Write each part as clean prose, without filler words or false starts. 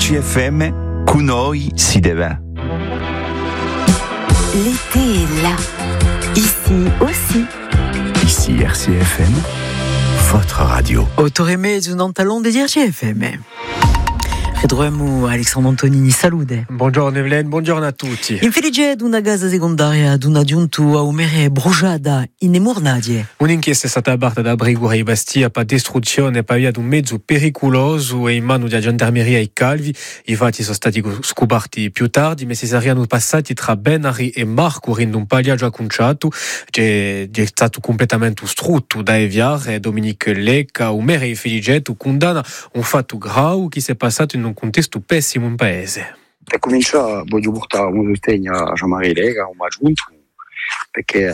RCFM, con noi si deve. L'été est là, ici aussi. Ici RCFM, votre radio. Autoreme d'un antalon des RCFM. Redroiamo Alexandre Antonini, salute. Buongiorno Evelyn, buongiorno a tutti. Infelice d'una casa secondaria d'un aggiunto a umere bruciata in Mornadie. Un'inchiesta è stata aperta da Brigura e Bastia per distruzione per via di un mezzo pericoloso e in mano della gendarmeria e Calvi. I fatti sono stati scoperti più tardi, ma si saranno passati tra Benari e Marco in un pagliaggio acconciato che è stato completamente distrutto da Eviar. Dominique Lecca, umere e Feligetto, condanna un fatto grave che si è passato in un contesto pessimo in paese. Per cominciare voglio portare un sostegno a Jean-Marie Lega, un aggiunto, perché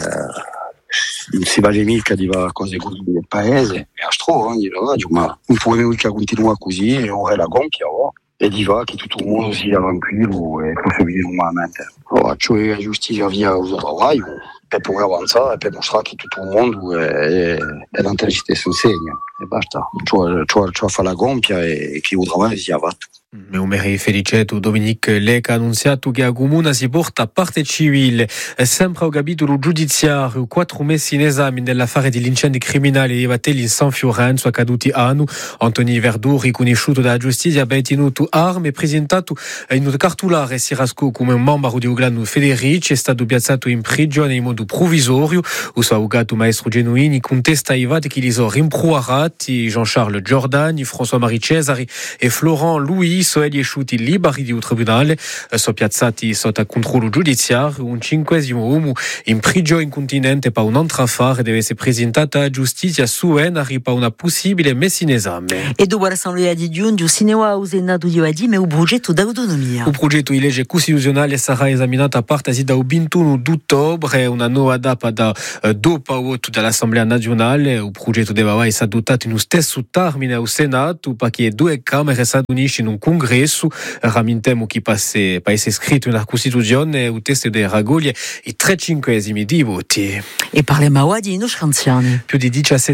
non si va mica di fare cose così nel paese, è astro, ma non può mica continuare così, ora è la gonfia, e di va che tutto il mondo sia tranquillo e possa vivere normalmente. Allora, cioè la giustizia via al lavoro per poter avanzare e per mostrare che tutto il mondo è dentro lo stesso segno e basta. Cioè fa la gonfia e che il lavoro sia fatto. Umere Felicetto, Dominique Lecca ha annunziato che a Comuna si porta parte civile. Sempre al capitolo giudiziario, 4 mesi in esame dell'affare dell'incendio criminale di Vatelli in San Fiorenzo accaduti anno. Antoni Verdù, riconosciuto dalla giustizia, ha tenuto armi e presentato in un cartolare Sirasco come un membro di Uglano Federici, è stato piazzato in prigione in modo provvisorio. Il suo avvocato maestro Genuini contesta i fatti che li sono rimproverati Jean-Charles Giordani, François-Marie Cesari e Florent Louis. Sono esciuti liberi di un tribunale, sono piazzati sotto controllo giudiziario. Un 5° uomo in prigione in continente per un'altra affare deve essere presentato alla giustizia su Enari per una possibile messa in esame. E dopo l'assemblea di giugno, Sineo ha usato di oggi un progetto d'autonomia. Il progetto di legge costituzionale sarà esaminato a partire dal 21 ottobre, una nuova data da dopo voto dall'Assemblea nazionale. Il progetto deve essere adottato in un stesso termine al Senato perché 2 Camere si uniscono in un congresso. Ramintemo che passe scritto nella Costituzione il testo deve raccogliere i 3/5 di voti. E parliamo oggi di nostri anziani. Più di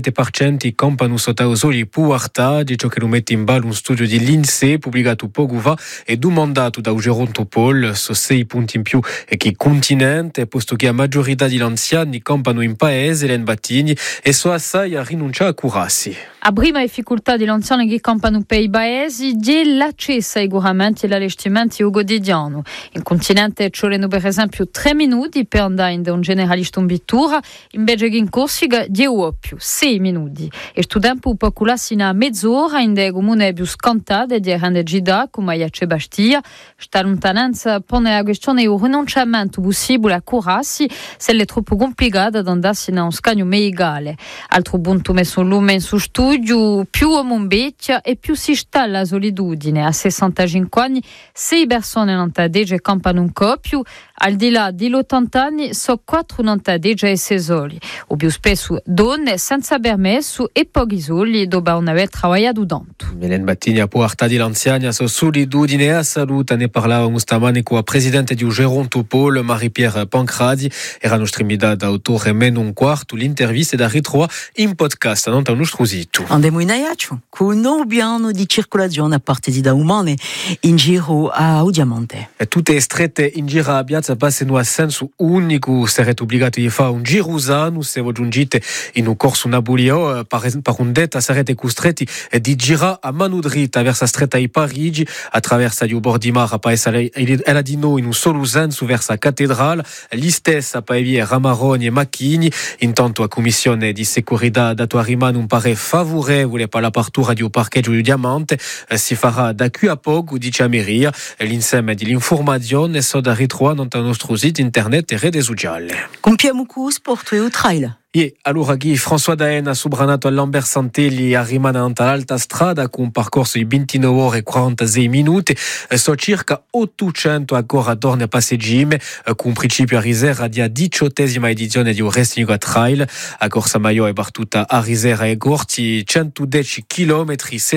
17% campano sotto soli pubertà, di ciò che lo mette in ballo un studio di l'INSEE pubblicato poco fa e domandato da Gerontopol. Sono 6 punti in più che il continente, posto che la maggiorità degli anziani campano in paese, in battini, e sono assai a rinunciare a curarsi. A prima difficoltà degli anziani che campano per i paesi è l'accesso ai curamenti e agli allestimenti quotidiani. In continente ci vogliono per esempio 3 minuti per andare da un generalista in pittura, invece che in Corsica 10 o più, 6 minuti. E questo tempo può curarsi in mezz'ora in dei comuni più scontati di grande città come Iace Bastia. Questa lontananza pone la questione del rinunciamento possibile a curarsi se è troppo complicata ad andarsi in un scagno medicale. Altro punto messo in lume in suo studio, più uomo invecchia e più si installa la solitudine. A 65 anni, 6 persone non tadegge campano un coppio, al di là di 80 anni, sono 4 non tadegge e 6 soli. O più spesso donne senza permesso e pochi soli dopo non aver lavorato tanto. Hélène Battini a portata di anziani su solitudine e a salute. Ne parlavamo stamane con la presidente di Gerontopol, Marie-Pierre Pancradi. Era nostra invitata autore meno un quarto. L'intervista è da ritrovare in podcast, non al nostro sito. Andiamo in Aiaccio, con un nuovo piano di circolazione a partire da umane in giro a Diamante. Tutte strette in giro a piazza passano a senso unico. Sarete obbligati a fare un giro usano se voi giungite in un corso Nabolio. Per un detta sarete costretti di girare a mano dritta verso la stretta di Parigi, attraverso il bordo di mare per essere ella di noi in un solo senso verso la cattedrale, gli stessi per via Ramaroni e Macchini. Intanto la commissione di sicurezza dato a rimane un pare favorevole per l'apertura di un parcheggio di Diamante. Si farà da qui a poco, dice a Meria. L'insieme dell'informazione è da ritrovare nel nostro sito internet e rete sociali. Compiamo con sport e trail. E allora che François Daen ha sobranato a Lambert Santelli a rimanere all'alta strada con un percorso di 29 ore e 46 minuti. So circa 800 ancora donne a passeggime con principio a Risera di 18ª edizione di Wrestling Trail. A Corsa Maio è battuta a Risera e Gorti 110 km,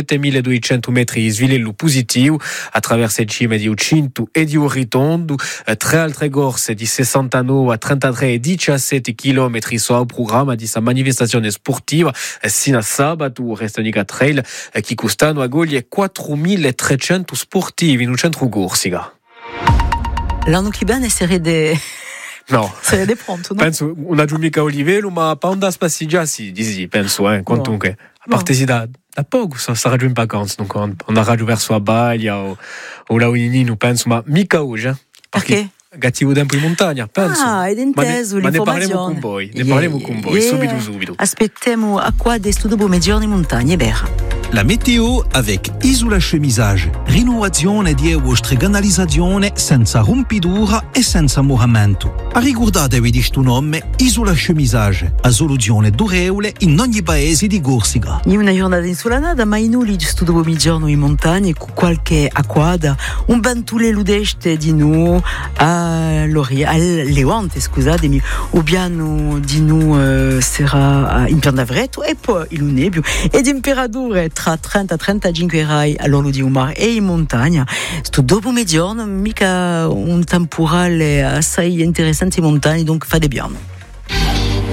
7200 metri di svilello positivo attraverso il cime di Ucinto e di Uritondo. 3 altre corse di 69 a 33 e 17 km sono programma di sa manifestazione sportiva sino a sabato Restanica Trail che costano a Goglie 4.300 sportivi in un centro Corsica. L'anno che viene sarebbe No, sarebbe pronto, no? penso una giumica Olivelo, ma pa onda spassiggia sì, penso, quantunque. A parte si da poco sarà giù in vacanze, donc on andrà giù verso a Baglia o la Uninino, penso, ma mica oggi, Perché? Cattivo tempo in montagna, penso. Ed inteso ma ne l'informazione. parleremo con voi, subito. Aspettiamo a qua di sto dopo mezzogiorno in montagna, è vero. La météo avec Isola Chemisage. Rinnovazione di vostra canalizzazione senza rompidura e senza moramento. Ricordatevi di sto nome Isola Chemisage, a soluzione durevole in ogni paese di Corsica. In una giornata insolanata, ma in uli di sto dopo mezzogiorno in montagna con qualche acquada, un bantule ludeste di noi a Leonte, scusatemi, o piano di noi sarà in Piandavretto e poi il nebbio e temperature tra 30 e 35 gradi all'orlo di Umar e in montagna. Sto dopo mezzogiorno mica un temporale assai interessante in montagna, donc fate bien.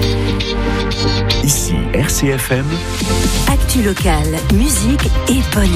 Ici RCFM. Actu locale, musique et bonne